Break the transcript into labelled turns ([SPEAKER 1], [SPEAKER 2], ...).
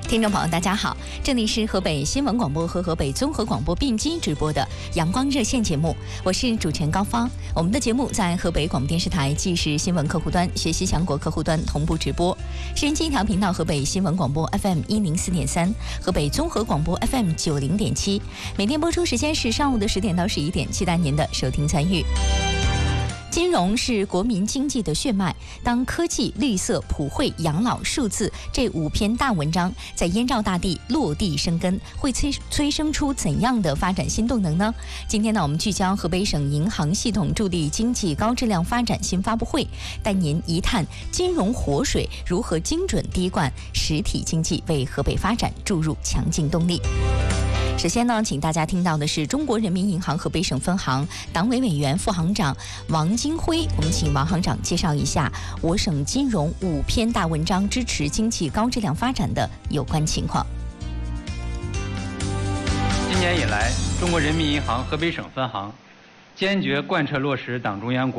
[SPEAKER 1] 听众朋友，大家好，这里是河北新闻广播和河北综合广播并机直播的阳光热线节目，我是主持人高芳。我们的节目在河北广播电视台既是新闻客户端、学习强国客户端同步直播，收音机一条频道河北新闻广播 FM 104.3，河北综合广播 FM 90.7，每天播出时间是上午的10点到11点，期待您的收听参与。金融是国民经济的血脉，当科技、绿色、普惠、养老、数字这5篇大文章在燕赵大地落地生根，会催生出怎样的发展新动能呢？今天呢，我们聚焦河北省银行系统助力经济高质量发展新发布会，带您一探金融活水如何精准滴灌实体经济，为河北发展注入强劲动力。首先呢，请大家听到的是中国人民银行河北省分行党委委员、副行长王金辉。我们请王行长介绍一下我省金融5篇大文章支持经济高质量发展的有关情况。
[SPEAKER 2] 今年以来，中国人民银行河北省分行坚决贯彻落实党中央